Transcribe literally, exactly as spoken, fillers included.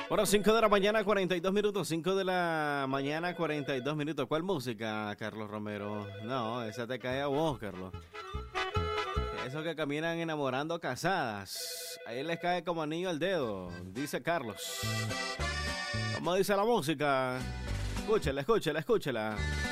Bueno, cinco de la mañana, cuarenta y dos minutos. cinco de la mañana, cuarenta y dos minutos. ¿Cuál música, Carlos Romero? No, esa te cae a vos, Carlos. Esos que caminan enamorando casadas. Ahí les cae como anillo al dedo, dice Carlos. ¿Cómo dice la música? Escúchela, escúchela, escúchela.